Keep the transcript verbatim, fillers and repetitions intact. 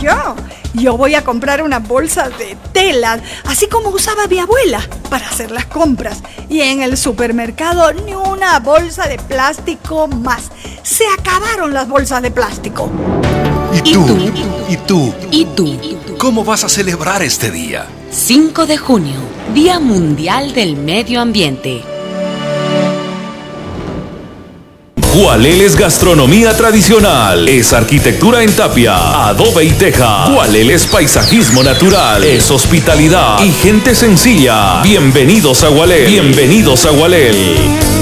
yo, yo voy a comprar una bolsa de tela, así como usaba mi abuela para hacer las compras. Y en el supermercado ni una bolsa de plástico más. Se acabaron las bolsas de plástico. ¿Y tú? ¿Y tú? ¿Y tú? ¿Cómo vas a celebrar este día? cinco de junio, Día Mundial del Medio Ambiente. Gualeles Gastronomía Tradicional. Es arquitectura en tapia, adobe y teja. Gualeles Paisajismo Natural. Es hospitalidad y gente sencilla. Bienvenidos a Gualel. Bienvenidos a Gualel.